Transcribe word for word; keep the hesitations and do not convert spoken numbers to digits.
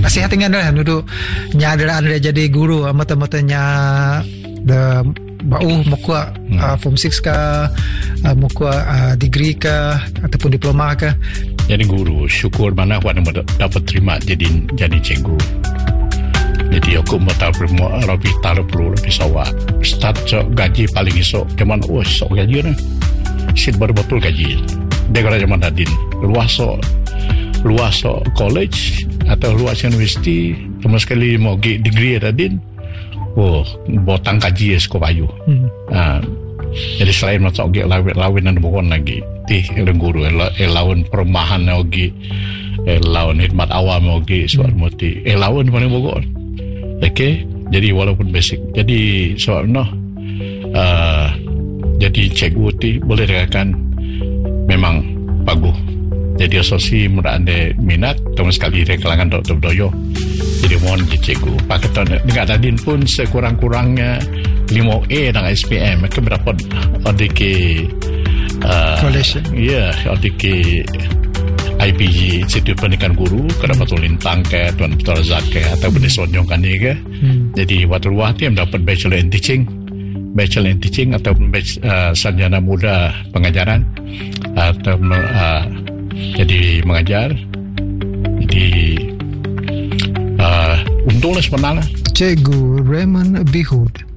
nasihat dengan dah duduk nya adalah anda jadi guru mata-matanya the bau muka hmm. uh, form six ke uh, muka uh, degree ke ataupun diploma ke. Jadi guru syukur mana awak dapat terima jadi jadi cikgu. Jadi aku mau tahu lebih taruh perlu lebih sawat start gaji paling esok zaman oh esok gaji ni sit baru betul gaji dia kalau zaman tadi luas so luas so college atau luas universiti cuma sekali mau degree tadi oh botang gaji esok bayu hmm. uh, jadi selain masuk ge lawin lawin dan bukan lagi ti eleng guru elawin perumahan lagi elawin khidmat awam lagi suat mati elawin paling bukan. Okay, jadi walaupun basic, jadi soalnya uh, jadi cikgu ti boleh dikatakan memang bagus. Jadi asosiasi mudah anda minat, terus sekali dari kalangan doktor doyo. Jadi mohon jadi cikgu. Pakai dengan tadin pun sekurang-kurangnya lima A dengan S P M, mereka berapa ada ke uh, college? Ya, ada ke I P G Institut Pendidikan Guru kena hmm. patut lintang ke Tuan Betul Razak ke atau benda sonjong kan ni ke hmm. jadi waktu luar tu yang dapat Bachelor in Teaching Bachelor in Teaching atau uh, sarjana muda pengajaran atau uh, jadi mengajar jadi uh, untunglah sebenarnya Cikgu Raymond Bihud